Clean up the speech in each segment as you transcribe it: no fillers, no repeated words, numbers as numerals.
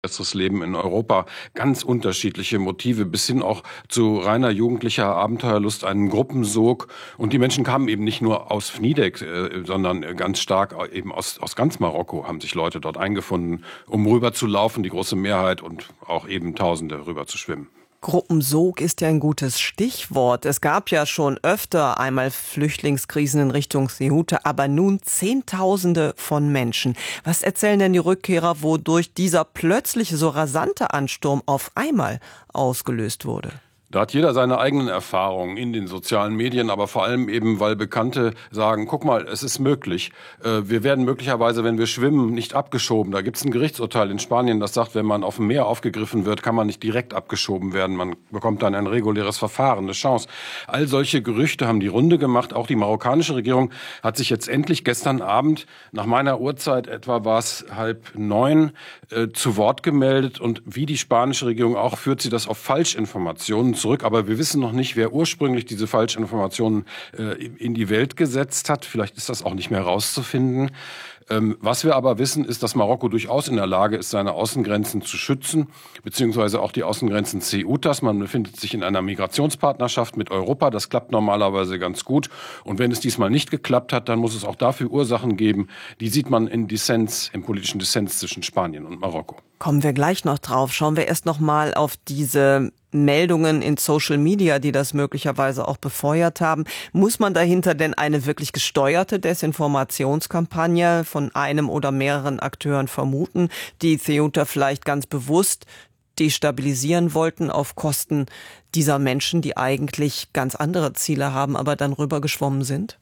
besseres Leben in Europa, ganz unterschiedliche Motive bis hin auch zu reiner jugendlicher Abenteuerlust, einen Gruppensog. Und die Menschen kamen eben nicht nur aus Fnideq, sondern ganz stark eben aus ganz Marokko haben sich Leute dort eingefunden, um rüber zu laufen, die große Mehrheit, und auch eben Tausende rüber zu schwimmen. Gruppensog ist ja ein gutes Stichwort. Es gab ja schon öfter einmal Flüchtlingskrisen in Richtung Ceuta, aber nun Zehntausende von Menschen. Was erzählen denn die Rückkehrer, wodurch dieser plötzliche, so rasante Ansturm auf einmal ausgelöst wurde? Da hat jeder seine eigenen Erfahrungen in den sozialen Medien, aber vor allem eben, weil Bekannte sagen, guck mal, es ist möglich. Wir werden möglicherweise, wenn wir schwimmen, nicht abgeschoben. Da gibt es ein Gerichtsurteil in Spanien, das sagt, wenn man auf dem Meer aufgegriffen wird, kann man nicht direkt abgeschoben werden. Man bekommt dann ein reguläres Verfahren, eine Chance. All solche Gerüchte haben die Runde gemacht. Auch die marokkanische Regierung hat sich jetzt endlich gestern Abend, nach meiner Uhrzeit etwa war es 8:30, zu Wort gemeldet. Und wie die spanische Regierung auch, führt sie das auf Falschinformationen zurück, aber wir wissen noch nicht, wer ursprünglich diese Falschinformationen in die Welt gesetzt hat. Vielleicht ist das auch nicht mehr herauszufinden. Was wir aber wissen, ist, dass Marokko durchaus in der Lage ist, seine Außengrenzen zu schützen, beziehungsweise auch die Außengrenzen Ceutas. Man befindet sich in einer Migrationspartnerschaft mit Europa. Das klappt normalerweise ganz gut. Und wenn es diesmal nicht geklappt hat, dann muss es auch dafür Ursachen geben. Die sieht man im politischen Dissens zwischen Spanien und Marokko. Kommen wir gleich noch drauf. Schauen wir erst noch mal auf diese Meldungen in Social Media, die das möglicherweise auch befeuert haben. Muss man dahinter denn eine wirklich gesteuerte Desinformationskampagne von einem oder mehreren Akteuren vermuten, die Ceuta vielleicht ganz bewusst destabilisieren wollten auf Kosten dieser Menschen, die eigentlich ganz andere Ziele haben, aber dann rübergeschwommen sind?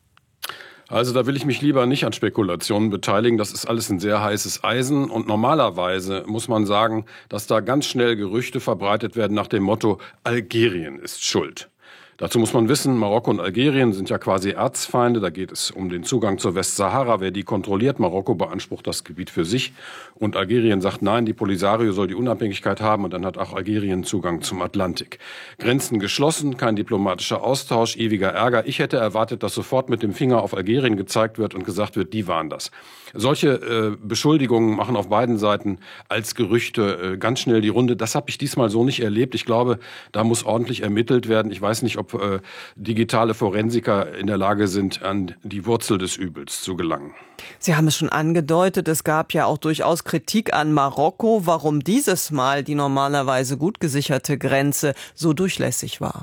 Also da will ich mich lieber nicht an Spekulationen beteiligen. Das ist alles ein sehr heißes Eisen. Und normalerweise muss man sagen, dass da ganz schnell Gerüchte verbreitet werden nach dem Motto, Algerien ist schuld. Dazu muss man wissen, Marokko und Algerien sind ja quasi Erzfeinde. Da geht es um den Zugang zur Westsahara. Wer die kontrolliert? Marokko beansprucht das Gebiet für sich. Und Algerien sagt, nein, die Polisario soll die Unabhängigkeit haben. Und dann hat auch Algerien Zugang zum Atlantik. Grenzen geschlossen, kein diplomatischer Austausch, ewiger Ärger. Ich hätte erwartet, dass sofort mit dem Finger auf Algerien gezeigt wird und gesagt wird, die waren das. Solche Beschuldigungen machen auf beiden Seiten als Gerüchte ganz schnell die Runde. Das habe ich diesmal so nicht erlebt. Ich glaube, da muss ordentlich ermittelt werden. Ich weiß nicht, ob digitale Forensiker in der Lage sind, an die Wurzel des Übels zu gelangen. Sie haben es schon angedeutet, es gab ja auch durchaus Kritik an Marokko, warum dieses Mal die normalerweise gut gesicherte Grenze so durchlässig war.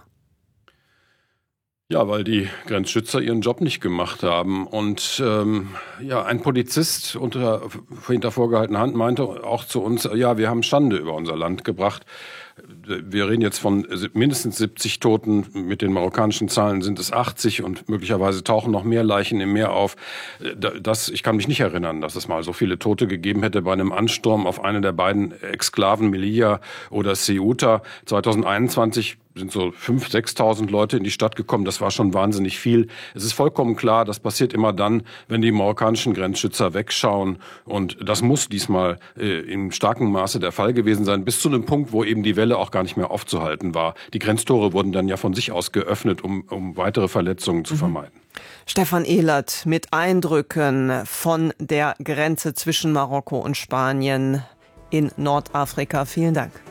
Ja, weil die Grenzschützer ihren Job nicht gemacht haben. Und ein Polizist hinter vorgehaltener Hand meinte auch zu uns, ja, wir haben Schande über unser Land gebracht. Wir reden jetzt von mindestens 70 Toten. Mit den marokkanischen Zahlen sind es 80 und möglicherweise tauchen noch mehr Leichen im Meer auf. Ich kann mich nicht erinnern, dass es mal so viele Tote gegeben hätte bei einem Ansturm auf eine der beiden Exklaven, Melilla oder Ceuta. 2021 sind so 5.000, 6.000 Leute in die Stadt gekommen. Das war schon wahnsinnig viel. Es ist vollkommen klar, das passiert immer dann, wenn die marokkanischen Grenzschützer wegschauen. Und das muss diesmal in starkem Maße der Fall gewesen sein, bis zu einem Punkt, wo eben die Welle auch gar nicht mehr aufzuhalten war. Die Grenztore wurden dann ja von sich aus geöffnet, um weitere Verletzungen zu vermeiden. Stefan Ehlert mit Eindrücken von der Grenze zwischen Marokko und Spanien in Nordafrika. Vielen Dank.